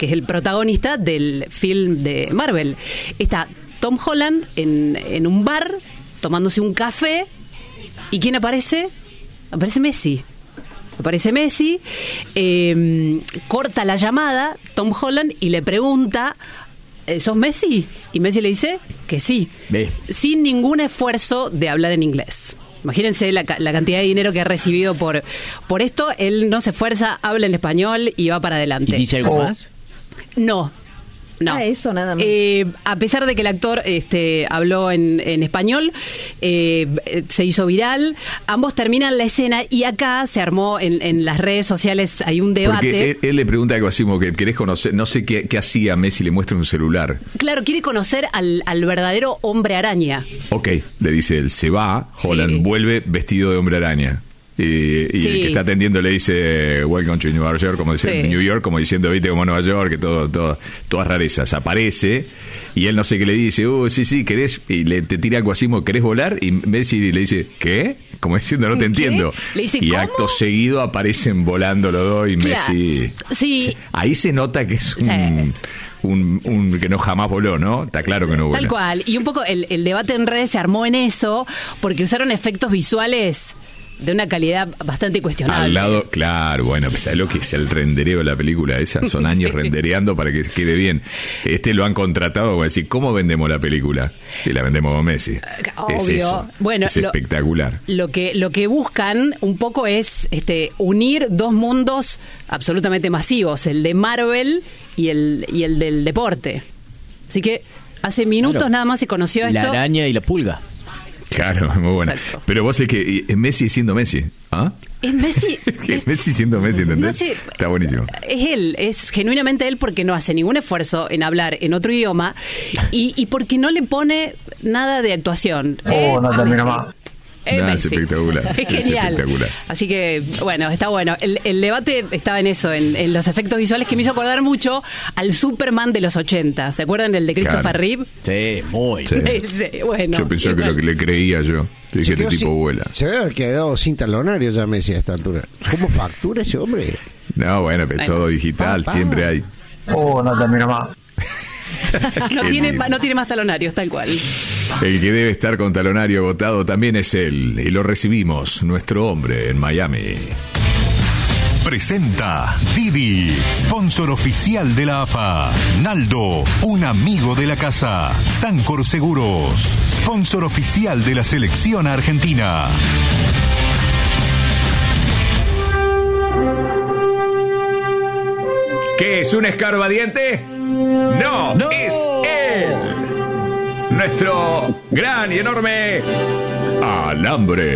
que es el protagonista del film de Marvel. Está Tom Holland en un bar tomándose un café, ¿y quién aparece? Aparece Messi. Corta la llamada Tom Holland y le pregunta, ¿sos Messi? Y Messi le dice que sí, sin ningún esfuerzo de hablar en inglés. Imagínense la cantidad de dinero que ha recibido por esto. Él no se esfuerza, habla en español y va para adelante. ¿Y dice algo más? No. Eso nada más. A pesar de que el actor habló en español, se hizo viral, ambos terminan la escena y acá se armó en las redes sociales, hay un debate. Porque él le pregunta algo así como que querés conocer, no sé qué hacía Messi, le muestra un celular. Claro, quiere conocer al verdadero hombre araña. Ok, le dice él, se va, Holland vuelve vestido de hombre araña. Y el que está atendiendo le dice welcome to New York, como dice New York, como diciendo, viste, como Nueva York, que todas rarezas. Aparece y él no sé qué le dice, sí, querés, y te tira algo así como, ¿querés volar? Y Messi le dice, ¿qué? Como diciendo, no te entiendo. Le dice, y ¿cómo? Acto seguido aparecen volando los dos y Messi. Sí. Ahí se nota que es un que no jamás voló, ¿no? Está claro que no voló. Tal cual. Y un poco el debate en redes se armó en eso, porque usaron efectos visuales de una calidad bastante cuestionable. Al lado, claro, bueno, pues ¿sabes lo que es el rendereo de la película esa? Son años rendereando para que quede bien. Lo han contratado para decir, ¿cómo vendemos la película? Y la vendemos con Messi. Obvio. Es eso. Bueno, es espectacular. Lo que buscan un poco es unir dos mundos absolutamente masivos, el de Marvel y el del deporte. Así que hace minutos nada más se conoció esto. La araña y la pulga. Claro, muy bueno. Exacto. Pero vos es que es Messi siendo Messi. ¿Ah? Es Messi. Es Messi siendo Messi, ¿entendés? No sé, está buenísimo. Es él, es genuinamente él porque no hace ningún esfuerzo en hablar en otro idioma y porque no le pone nada de actuación. No termina más. Es espectacular. Es genial. Espectacular. Así que, bueno, está bueno. El debate estaba en eso, en los efectos visuales, que me hizo acordar mucho al Superman de los 80. ¿Se acuerdan del de Christopher Reeve? Sí, muy. Sí. Bueno, yo pensé que lo que le creía yo. Dije, este tipo vuela. Se debe haber quedado sin talonario ya Messi a esta altura. ¿Cómo factura ese hombre? No, bueno, pero todo digital, siempre hay. No termina más. no tiene más talonarios, tal cual. El que debe estar con talonario agotado también es él, y lo recibimos, nuestro hombre en Miami. Presenta Didi, sponsor oficial de la AFA. Naldo, un amigo de la casa. Sancor Seguros, sponsor oficial de la selección argentina. ¿Qué es un escarbadiente? No, es él. Nuestro gran y enorme Alambre.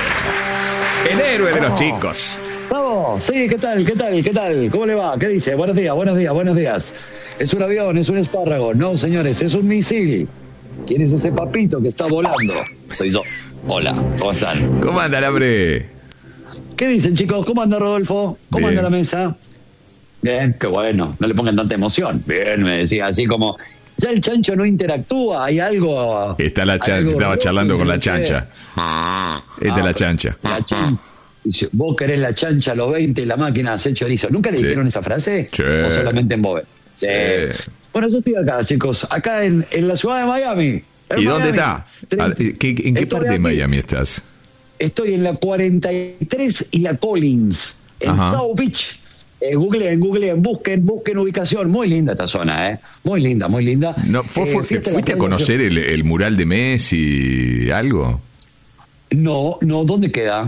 El héroe de los chicos. Bravo, sí, ¿qué tal? ¿Cómo le va? ¿Qué dice? Buenos días. ¿Es un avión? ¿Es un espárrago? No, señores, es un misil. ¿Quién es ese papito que está volando? Soy yo. Hola, ¿cómo están? ¿Cómo anda, Alambre? ¿Qué dicen, chicos? ¿Cómo anda Rodolfo? ¿Cómo anda la mesa? Bien, qué bueno. No le pongan tanta emoción. Bien, me decía, así como... Ya el chancho no interactúa, hay algo... Estaba charlando con la chancha. Esta es la chancha. La chancha. Dice, vos querés la chancha a los 20 y la máquina hace chorizo. ¿Nunca le dijeron esa frase? Sí. ¿O solamente en Bobe? Sí. Bueno, yo estoy acá, chicos. Acá en la ciudad de Miami. ¿Y dónde está? ¿En qué parte de Miami estás? Estoy en la 43 y la Collins, en South Beach. Googleen, busquen ubicación. Muy linda esta zona, ¿eh? Muy linda. No, ¿fuiste a conocer el mural de Messi, algo? No, ¿dónde queda?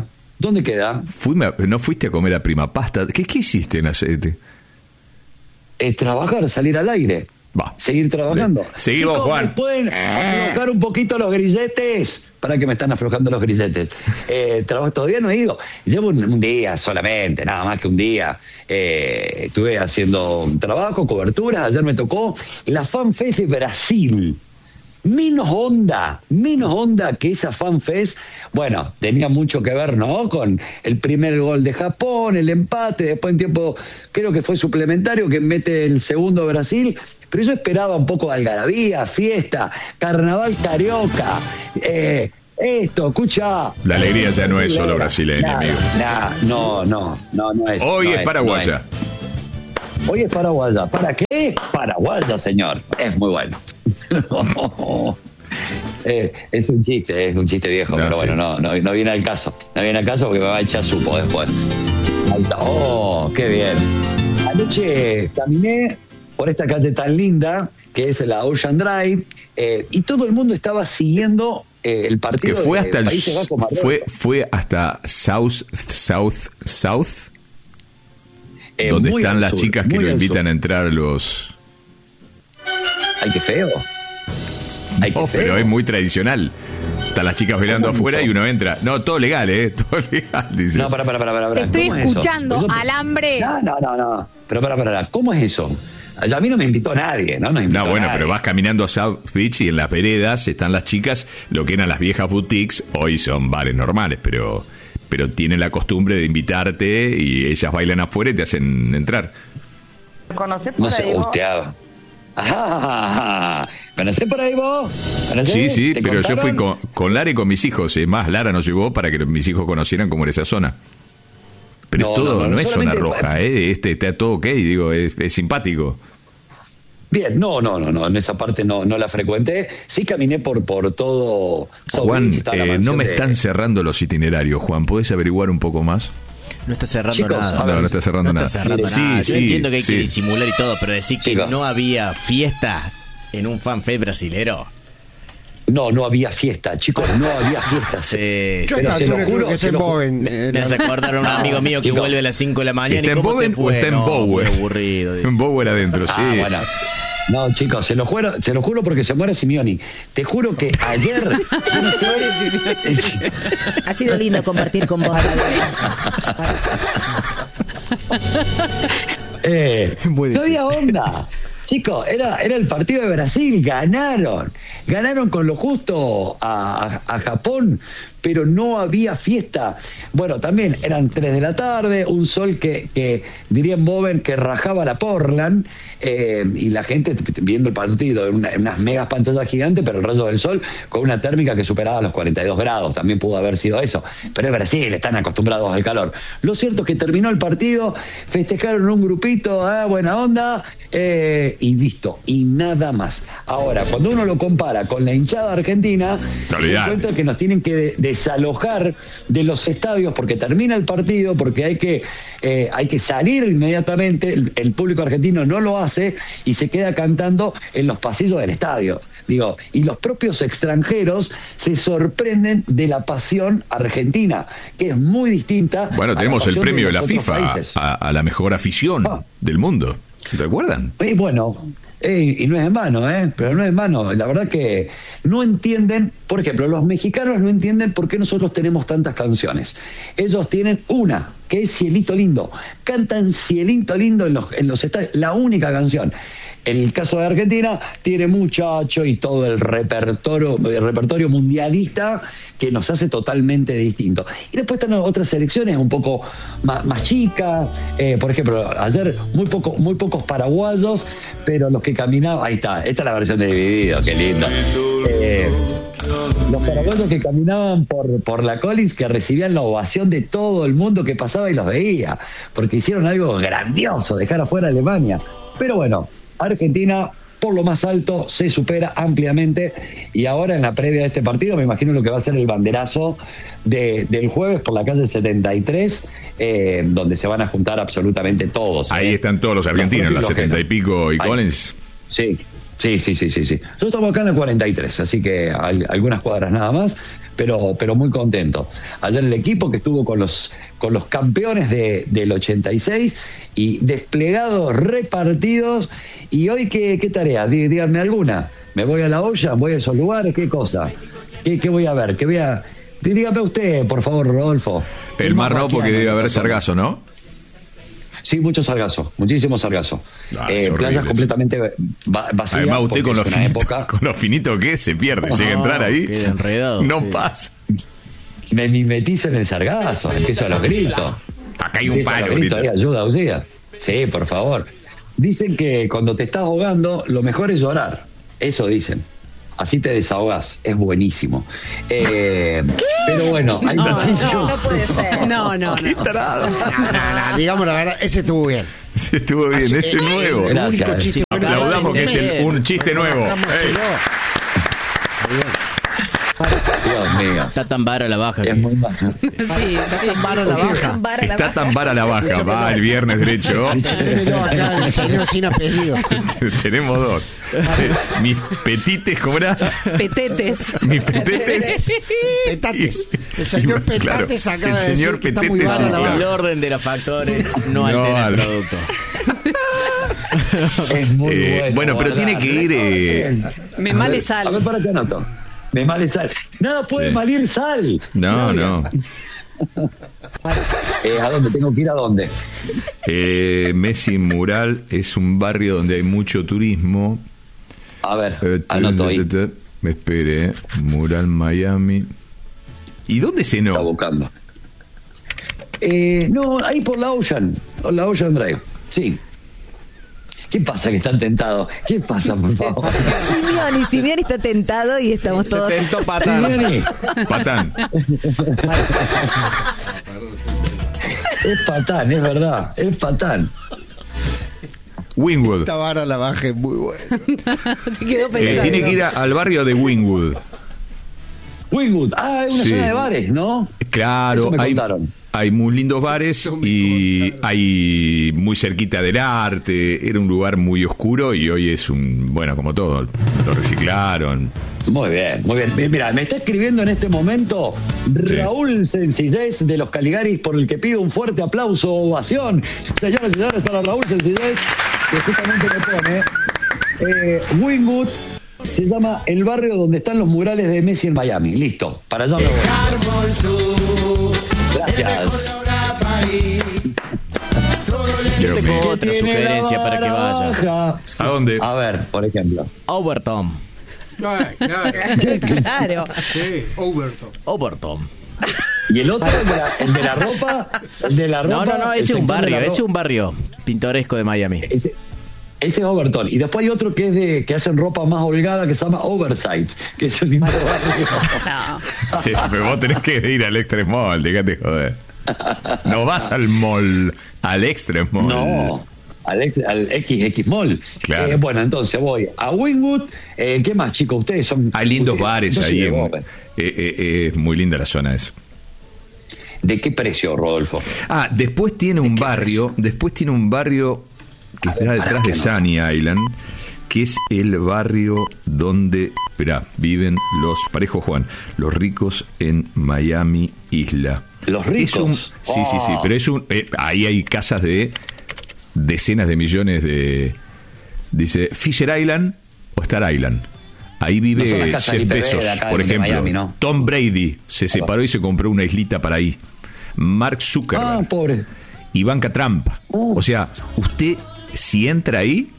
¿No fuiste a comer a Prima Pasta? ¿Qué hiciste en aceite? Trabajar, salir al aire. Seguir trabajando. Seguimos, chicos, Juan. ¿me pueden aflojar un poquito los grilletes? Para que me están aflojando los grilletes. Todavía no he ido. Llevo un día solamente, nada más que un día. Estuve haciendo trabajo, coberturas. Ayer me tocó la FanFest de Brasil. Menos onda que esa FanFest. Bueno, tenía mucho que ver, ¿no? Con el primer gol de Japón, el empate, después en tiempo, creo que fue suplementario, que mete el segundo Brasil. Pero yo esperaba un poco de algarabía, fiesta, carnaval carioca, escucha. La alegría ya no es solo brasileña, amigo. No es. Hoy es paraguaya. Hoy es paraguaya. ¿Para qué? Paraguaya, señor. Es muy bueno. Es un chiste viejo, pero bueno, no viene al caso. No viene al caso porque me va a echar supo después. Ahí está. Oh, qué bien. Anoche caminé por esta calle tan linda que es la Ocean Drive y todo el mundo estaba siguiendo el partido que fue hasta Países Bajos, fue hasta South donde están las chicas que lo invitan a entrar los... Ay, qué feo. Pero es muy tradicional. Están las chicas bailando afuera y uno entra. No, todo legal, todo legal, dice. No, para. Te estoy escuchando, alambre. No. Pero para. ¿Cómo es eso? A mí no me invitó nadie, ¿no? Pero vas caminando a South Beach y en las veredas están las chicas, lo que eran las viejas boutiques, hoy son bares normales, pero tienen la costumbre de invitarte y ellas bailan afuera y te hacen entrar. ¿Conocés por ahí vos? ¿Conocés por ahí vos? Sí, pero yo fui con Lara y con mis hijos. Es más, Lara nos llevó para que mis hijos conocieran cómo era esa zona. Pero no es zona roja, está todo ok, digo, es simpático. Bien, no, en esa parte no la frecuenté. Sí caminé por todo. Juan, no me están cerrando los itinerarios, Juan, ¿podés averiguar un poco más? No está cerrando nada. No está cerrando nada. Yo entiendo que hay que disimular y todo, pero decir que no había fiesta en un fanfest brasilero. No había fiesta, chicos, no había fiesta. Yo se lo juro que se lo juro. Me hace acordar a un amigo mío que vuelve a las 5 de la mañana. ¿Está en Bowen o está en Bowen? Aburrido. En Bowen adentro, sí. Bueno. No, chicos, se lo juro porque se muere Simeoni. Te juro que ayer... Ha sido lindo compartir con vos. No había onda. Chicos, era el partido de Brasil, ganaron con lo justo a Japón, pero no había fiesta. Bueno, también eran 3 de la tarde, un sol que diría en Bowen que rajaba la Portland, y la gente viendo el partido en unas megas pantallas gigantes, pero el rayo del sol con una térmica que superaba los 42 grados, también pudo haber sido eso, pero es Brasil, están acostumbrados al calor. Lo cierto es que terminó el partido, festejaron un grupito, buena onda, y listo, y nada más. Ahora, cuando uno lo compara con la hinchada argentina, se encuentra que nos tienen que desalojar de los estadios porque termina el partido, porque hay que salir inmediatamente, el público argentino no lo hace y se queda cantando en los pasillos del estadio. Y los propios extranjeros se sorprenden de la pasión argentina, que es muy distinta. Bueno, tenemos el premio de la FIFA a la mejor afición del mundo. ¿Recuerdan? Bueno, y no es en vano, pero no es en vano. La verdad que no entienden, por ejemplo, los mexicanos no entienden por qué nosotros tenemos tantas canciones. Ellos tienen una, que es Cielito Lindo. Cantan Cielito Lindo en los estadios, la única canción. En el caso de Argentina, tiene Muchacho y todo el repertorio mundialista que nos hace totalmente distinto. Y después están otras selecciones un poco más chicas. Por ejemplo, ayer muy pocos paraguayos, pero los que caminaban... Ahí está, esta es la versión de Dividido, qué lindo. Los paraguayos que caminaban por la Collins, que recibían la ovación de todo el mundo que pasaba y los veía, porque hicieron algo grandioso, dejar afuera a Alemania. Pero bueno, Argentina, por lo más alto, se supera ampliamente, y ahora en la previa de este partido me imagino lo que va a ser el banderazo del jueves por la calle 73, donde se van a juntar absolutamente todos. Ahí están todos los argentinos, las 70 y pico y Collins. Sí. Nosotros estamos acá en el 43, así que hay algunas cuadras nada más, pero muy contento. Ayer el equipo que estuvo con los campeones del 86 y desplegados, repartidos. Y hoy, ¿qué tarea? Díganme alguna. ¿Me voy a la olla? ¿Voy a esos lugares? ¿Qué cosa? ¿Qué voy a ver? Dígame usted, por favor, Rodolfo. El mar no, porque debe haber sargazo, ¿no? Sí, mucho sargazo, muchísimo sargazo. Playas completamente vacías. Además, usted con lo finito que es, se pierde. Llega a entrar ahí, enredado, pasa. Me mimetizo en el sargazo, empiezo a los gritos. Acá hay un palo. Ayuda. Sí, por favor. Dicen que cuando te estás ahogando, lo mejor es llorar. Eso dicen. Así te desahogás, es buenísimo. Pero bueno, hay muchísimo. No puede ser. No. Digamos la verdad, ese estuvo bien. Estuvo bien, ese es nuevo. El único chiste nuevo. Aplaudamos que es un chiste nuevo. Dios mío. Está tan vara la baja. Es muy baja. Sí, está tan vara la baja. Está tan vara la baja. Va el viernes derecho. Ténmelo acá, el señor sin apellido. Tenemos dos. Mis petites, ¿cómo era? Petetes. Mis petetes. Petates. El señor Petates claro, acaba de decir que está muy Petetes, vara la baja. El orden de los factores no altera el producto. Es muy bueno, pero tiene que ir. Me male sal. A ver, para que anoto. Me male sal. Nada puede malir sal. No. ¿A dónde tengo que ir? ¿A dónde? Messi Mural es un barrio donde hay mucho turismo. A ver, anoto ahí. Me espere, Mural Miami. ¿Y dónde se Está no? buscando. No, ahí por la Ocean Drive. Sí. ¿Qué pasa que están tentados? ¿Qué pasa, por favor? Simeone está tentado y estamos todos. Se tentó Patán. Simeone. Patán. Es Patán, es verdad. Es Patán. Wynwood. Esta vara la baja es muy buena. Se quedó pensando. Tiene que ir al barrio de Wynwood. Wynwood. Ah, es una Sí. zona de bares, ¿no? Claro, Eso me contaron. hay muy lindos bares y hay muy cerquita del arte. Era un lugar muy oscuro y hoy es bueno, como todo, lo reciclaron. Muy bien, muy bien. Mira, me está escribiendo en este momento Raúl Sencillez de los Caligaris, por el que pido un fuerte aplauso o ovación. Señoras y señores, para Raúl Sencillez, que justamente me pone Wynwood. Se llama el barrio donde están los murales de Messi en Miami. Listo, para allá me voy. Gracias. Yo tengo otra sugerencia para que vaya. Sí. ¿A dónde? A ver, por ejemplo. Overton. Claro. Claro. Sí, Overton. Y el otro, el de la ropa. El de la ropa. No, ese es un barrio pintoresco de Miami. Ese es Overton. Y después hay otro que es que hacen ropa más holgada, que se llama Oversight, que es un lindo barrio. Sí, pero vos tenés que ir al Extreme Mall, déjate joder. No vas al mall, al Extreme Mall. No, al XX Mall. Claro. Bueno, entonces voy a Wynwood. ¿Qué más, chicos? Ustedes son... Hay lindos ustedes, bares no sé ahí. yo, Es muy linda la zona esa. ¿De qué precio, Rodolfo? Después tiene un barrio que está detrás de Sunny Island, que es el barrio donde, viven los, parejo Juan, los ricos en Miami Isla. ¿Los ricos? Sí, pero es ahí hay casas de decenas de millones de, dice, Fisher Island o Star Island. Ahí vive Jeff Bezos, por ejemplo. Miami, ¿no? Tom Brady se separó y se compró una islita para ahí. Mark Zuckerberg. Pobre. Ivanka Trump. O sea, usted, si entra ahí,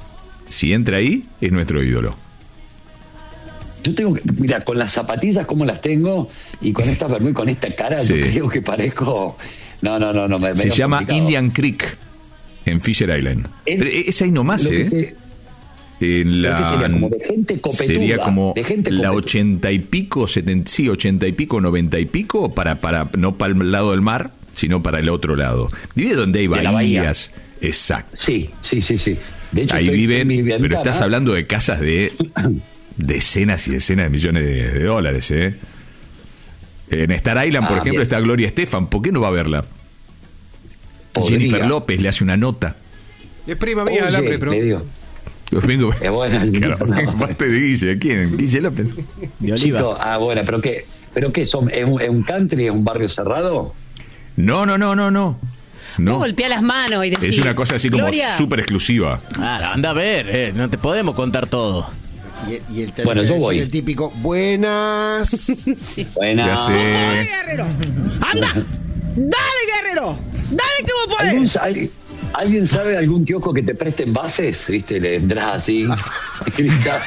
es nuestro ídolo. Yo tengo que, mira, con las zapatillas como las tengo y con esta vergüenza, con esta cara, yo creo que parezco. No. Se llama complicado. Indian Creek en Fisher Island. Pero es ahí nomás, En la, sería como de gente copetuda. Sería como de gente la copetuda. 80 y pico, 90 y pico, para no para el lado del mar, sino para el otro lado. Vive donde hay bahías. Exacto. Sí. De hecho, ahí viven, pero estás hablando de casas de decenas y decenas de millones de dólares, En Star Island, por ejemplo, está Gloria Estefan. ¿Por qué no va a verla? Jennifer López le hace una nota. Es prima mía, el hambre, pero... Le digo. Vengo, Bueno, claro, parte de Guille. ¿Quién? Guille López. De Oliva. Chico, bueno, pero qué son, ¿es un country, es un barrio cerrado? No. Vos golpea las manos y decís, es una cosa así como Gloria, súper exclusiva. Anda a ver, no te podemos contar todo. Y el Bueno, yo voy. El típico, buenas. sí. Buenas. Ya sé. ¡Dale, Guerrero! ¡Anda! ¡Dale, Guerrero! ¡Dale que vos podés! ¿Alguien sabe de algún kiosco que te presten bases? ¿Viste? Le entras así, gritás.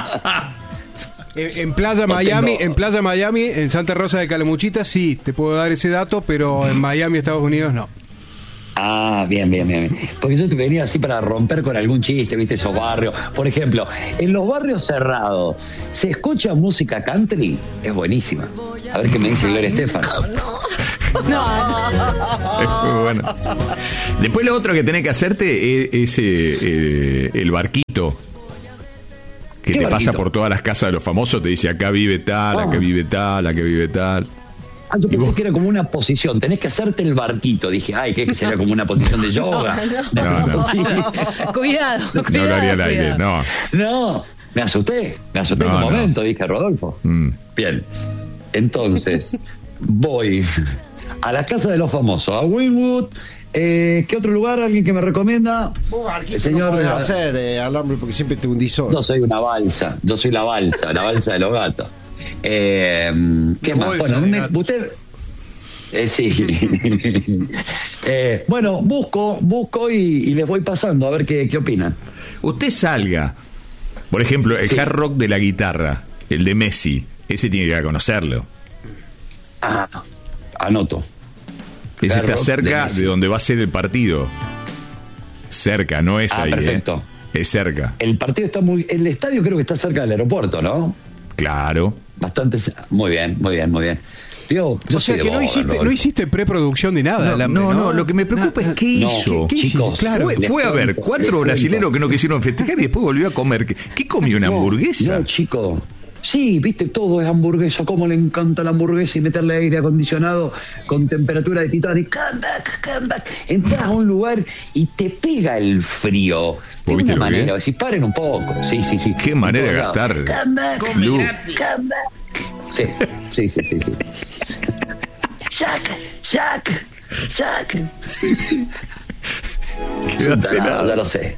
En Playa Miami, en Santa Rosa de Calamuchita, sí, te puedo dar ese dato, pero en Miami, Estados Unidos, no. Bien. Porque yo te venía así para romper con algún chiste, ¿viste? Esos barrios. Por ejemplo, en los barrios cerrados, ¿se escucha música country? Es buenísima. A ver qué me dice Gloria Estefan. Es muy bueno. Después lo otro que tenés que hacerte es el barquito. Que te pasa por todas las casas de los famosos, te dice acá vive tal, acá vive tal, acá vive tal. Yo pensé que era como una posición, tenés que hacerte el barquito. Dije, ay, que será como una posición de yoga. No. Cuidado. No lo haría al aire, no. No, me asusté en un momento, dije, Rodolfo. Bien, entonces voy a la casa de los famosos, a Wynwood. ¿Qué otro lugar? ¿Alguien que me recomienda? El señor, no puede hacer alambre porque siempre te hundís solo. Yo soy una balsa, yo soy la balsa de los gatos. ¿Qué más? Bueno, usted sí. Bueno, busco y les voy pasando a ver qué opinan. Usted salga, por ejemplo, el hard rock de la guitarra, el de Messi, ese tiene que ir a conocerlo. Anoto. Ese está cerca de donde va a ser el partido. Cerca, no es ahí. Perfecto. Es cerca. El partido está el estadio creo que está cerca del aeropuerto, ¿no? Claro. Bastante. Muy bien. Tío, o sea que no hiciste preproducción de nada. No, lo que me preocupa es qué hizo. ¿Qué chicos, claro, fue a ver 4 brasileros que no quisieron festejar y después volvió a comer. ¿Qué comió? ¿Una hamburguesa? No, chico. Sí, viste, todo es hamburguesa. Cómo le encanta la hamburguesa y meterle aire acondicionado con temperatura de Titanic. Come back. Entras a un lugar y te pega el frío. De una manera, decís, paren un poco. Sí. Qué manera de gastar. Come back. Sí. Jack. Sí. Quédate nada. Ya lo sé.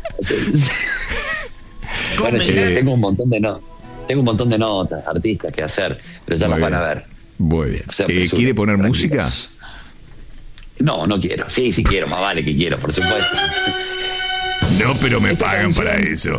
Bueno, tengo un montón de notas, artistas que hacer, pero ya las van a ver. Muy bien. ¿Quiere poner música? No quiero. Sí quiero, más vale que quiero, por supuesto. No, pero me pagan para eso.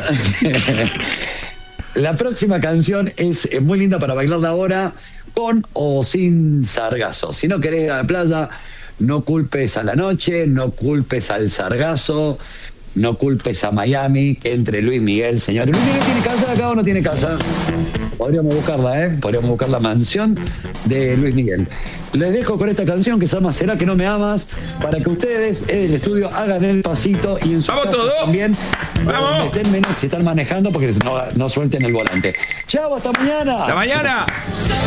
La próxima canción es muy linda para bailarla ahora, con o sin sargazo. Si no querés ir a la playa, no culpes a la noche, no culpes al sargazo, no culpes a Miami, que entre Luis Miguel, señores. ¿Luis Miguel tiene casa acá o no tiene casa? Podríamos buscarla, Podríamos buscar la mansión de Luis Miguel. Les dejo con esta canción que se llama ¿Será que no me amas? Para que ustedes en el estudio hagan el pasito y en su casa también. ¡Vamos! Si están manejando porque no suelten el volante. ¡Chao, hasta mañana! ¡Hasta mañana!